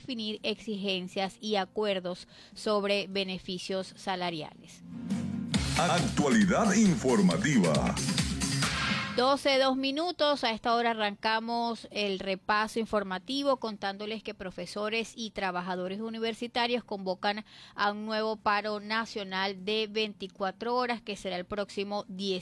definir exigencias y acuerdos sobre beneficios salariales. Actualidad informativa. 12:02. A esta hora arrancamos el repaso informativo contándoles que profesores y trabajadores universitarios convocan a un nuevo paro nacional de 24 horas que será el próximo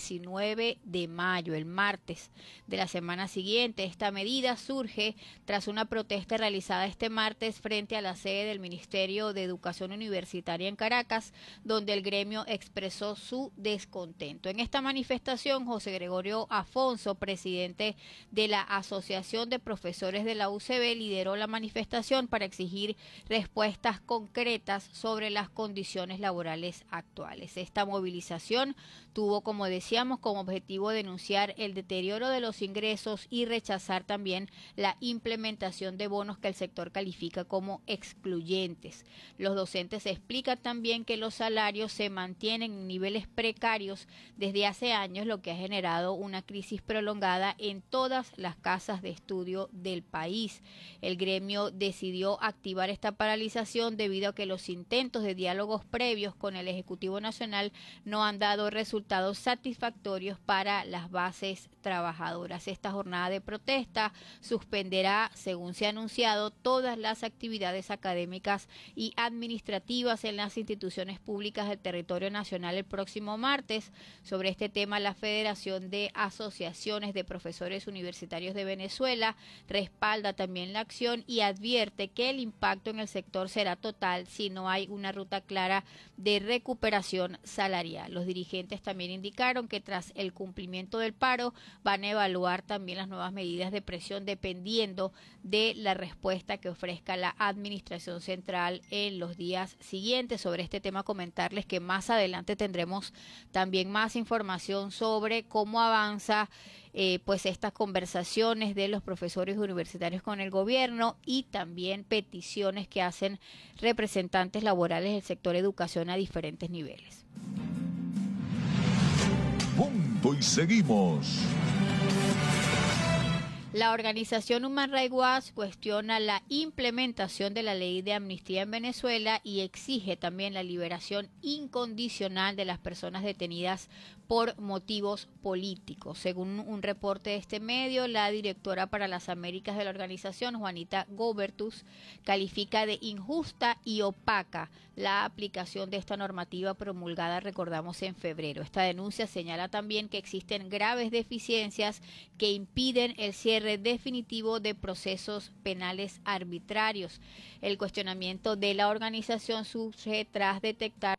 19 de mayo, el martes de la semana siguiente. Esta medida surge tras una protesta realizada este martes frente a la sede del Ministerio de Educación Universitaria en Caracas, donde el gremio expresó su descontento. En esta manifestación, José Gregorio Afonso, presidente de la Asociación de Profesores de la UCB, lideró la manifestación para exigir respuestas concretas sobre las condiciones laborales actuales. Esta movilización tuvo, como decíamos, como objetivo denunciar el deterioro de los ingresos y rechazar también la implementación de bonos que el sector califica como excluyentes. Los docentes explican también que los salarios se mantienen en niveles precarios desde hace años, lo que ha generado una crisis prolongada en todas las casas de estudio del país. El gremio decidió activar esta paralización debido a que los intentos de diálogos previos con el Ejecutivo Nacional no han dado resultados satisfactorios para las bases trabajadoras. Esta jornada de protesta suspenderá, según se ha anunciado, todas las actividades académicas y administrativas en las instituciones públicas del territorio nacional el próximo martes. Sobre este tema, la Federación de Asociaciones de Profesores Universitarios de Venezuela respalda también la acción y advierte que el impacto en el sector será total si no hay una ruta clara de recuperación salarial. Los dirigentes también indicaron que tras el cumplimiento del paro van a evaluar también las nuevas medidas de presión dependiendo de la respuesta que ofrezca la Administración Central en los días siguientes. Sobre este tema comentarles que más adelante tendremos también más información sobre cómo avanza pues estas conversaciones de los profesores universitarios con el gobierno y también peticiones que hacen representantes laborales del sector educación a diferentes niveles. Punto y seguimos. La organización Human Rights Watch cuestiona la implementación de la ley de amnistía en Venezuela y exige también la liberación incondicional de las personas detenidas por motivos políticos. Según un reporte de este medio, la directora para las Américas de la organización, Juanita Gobertus, califica de injusta y opaca la aplicación de esta normativa promulgada, recordamos, en febrero. Esta denuncia señala también que existen graves deficiencias que impiden el cierre definitivo de procesos penales arbitrarios. El cuestionamiento de la organización surge tras detectar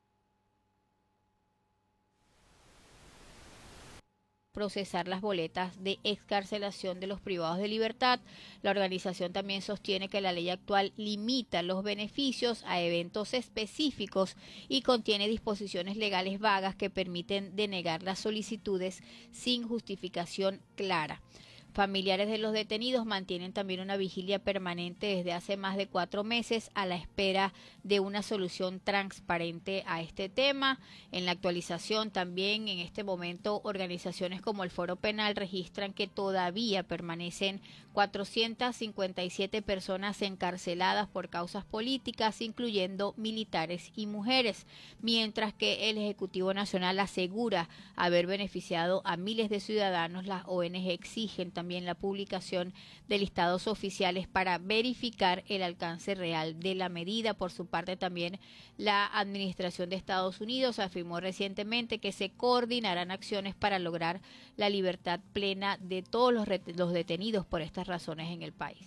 procesar las boletas de excarcelación de los privados de libertad. La organización también sostiene que la ley actual limita los beneficios a eventos específicos y contiene disposiciones legales vagas que permiten denegar las solicitudes sin justificación clara. Familiares de los detenidos mantienen también una vigilia permanente desde hace más de 4 meses a la espera de una solución transparente a este tema. En la actualización también en este momento organizaciones como el Foro Penal registran que todavía permanecen 457 personas encarceladas por causas políticas, incluyendo militares y mujeres, mientras que el Ejecutivo Nacional asegura haber beneficiado a miles de ciudadanos. Las ONG exigen también la publicación de listados oficiales para verificar el alcance real de la medida. Por su parte, también la Administración de Estados Unidos afirmó recientemente que se coordinarán acciones para lograr la libertad plena de todos los detenidos por estas razones en el país.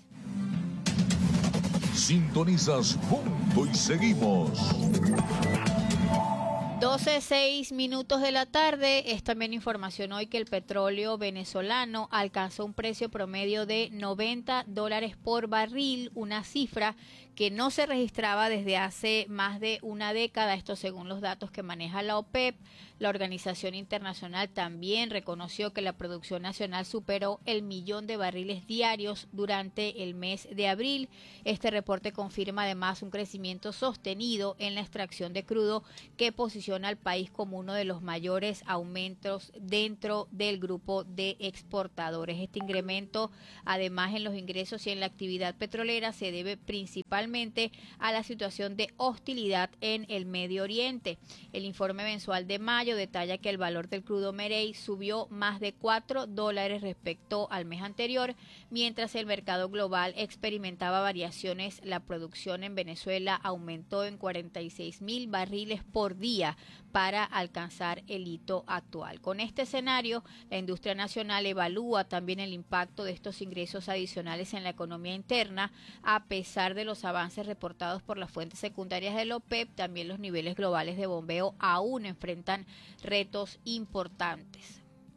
Sintonizas Punto y Seguimos. 12:06 de la tarde. Es también información hoy que el petróleo venezolano alcanzó un precio promedio de $90 por barril, una cifra que no se registraba desde hace más de una década, esto según los datos que maneja la OPEP. La organización internacional también reconoció que la producción nacional superó el 1.000.000 de barriles diarios durante el mes de abril. Este reporte confirma además un crecimiento sostenido en la extracción de crudo que posiciona posiciona al país como uno de los mayores aumentos dentro del grupo de exportadores. Este incremento, además, en los ingresos y en la actividad petrolera se debe principalmente a la situación de hostilidad en el Medio Oriente. El informe mensual de mayo detalla que el valor del crudo Merey subió más de $4 respecto al mes anterior, mientras el mercado global experimentaba variaciones. La producción en Venezuela aumentó en 46.000 barriles por día para alcanzar el hito actual. Con este escenario, la industria nacional evalúa también el impacto de estos ingresos adicionales en la economía interna. A pesar de los avances reportados por las fuentes secundarias de la OPEP, también los niveles globales de bombeo aún enfrentan retos importantes.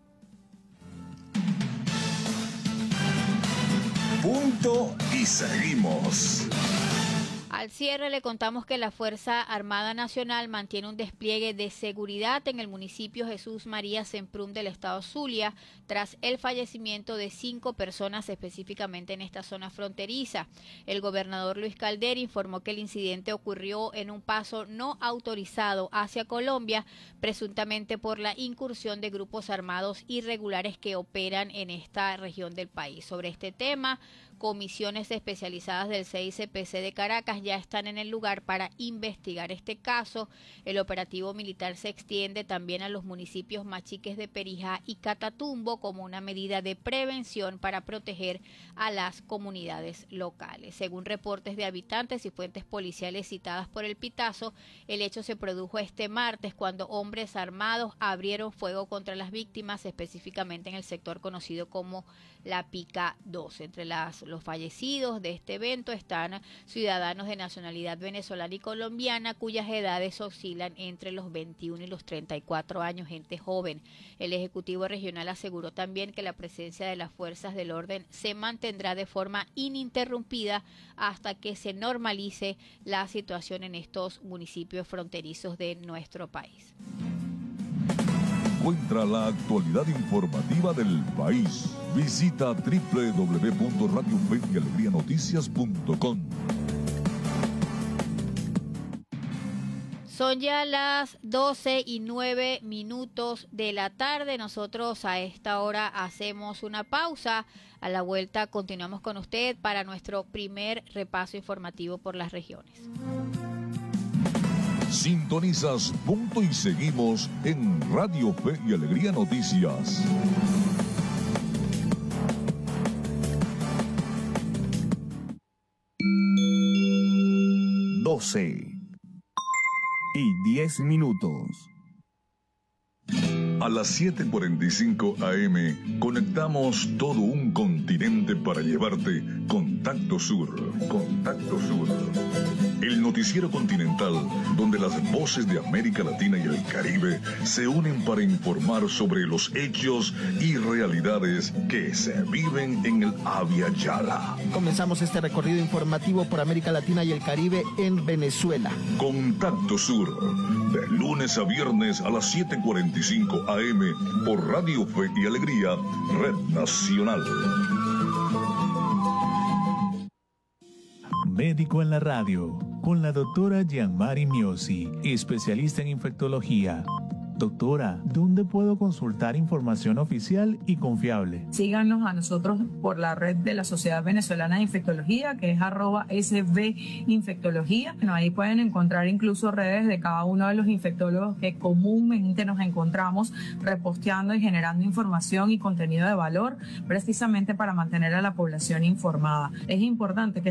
Punto y seguimos. Al cierre le contamos que la Fuerza Armada Nacional mantiene un despliegue de seguridad en el municipio Jesús María Semprún del estado Zulia tras el fallecimiento de 5 personas específicamente en esta zona fronteriza. El gobernador Luis Caldera informó que el incidente ocurrió en un paso no autorizado hacia Colombia, presuntamente por la incursión de grupos armados irregulares que operan en esta región del país. Sobre este tema, comisiones especializadas del CICPC de Caracas ya están en el lugar para investigar este caso. El operativo militar se extiende también a los municipios Machiques de Perijá y Catatumbo como una medida de prevención para proteger a las comunidades locales. Según reportes de habitantes y fuentes policiales citadas por el Pitazo, el hecho se produjo este martes cuando hombres armados abrieron fuego contra las víctimas, específicamente en el sector conocido como La Pica 2. Entre los fallecidos de este evento están ciudadanos de nacionalidad venezolana y colombiana cuyas edades oscilan entre los 21 y los 34 años, gente joven. El Ejecutivo Regional aseguró también que la presencia de las fuerzas del orden se mantendrá de forma ininterrumpida hasta que se normalice la situación en estos municipios fronterizos de nuestro país. Encuentra la actualidad informativa del país. Visita www.radiofeyalegrianoticias.com. Son ya las 12:09 de la tarde. Nosotros a esta hora hacemos una pausa. A la vuelta continuamos con usted para nuestro primer repaso informativo por las regiones. Sintonizas Punto y Seguimos en Radio Fe y Alegría Noticias. Doce y 10 minutos. A las 7:45 AM conectamos todo un continente para llevarte Contacto Sur. Contacto Sur. El noticiero continental donde las voces de América Latina y el Caribe se unen para informar sobre los hechos y realidades que se viven en el Abya Yala. Comenzamos este recorrido informativo por América Latina y el Caribe en Venezuela. Contacto Sur, de lunes a viernes a las 7:45 AM por Radio Fe y Alegría, Red Nacional. Médico en la radio, con la doctora Gianmari Miosi, especialista en infectología. Doctora, ¿dónde puedo consultar información oficial y confiable? Síganos a nosotros por la red de la Sociedad Venezolana de Infectología, que es @SVinfectología. Bueno, ahí pueden encontrar incluso redes de cada uno de los infectólogos que comúnmente nos encontramos reposteando y generando información y contenido de valor, precisamente para mantener a la población informada. Es importante que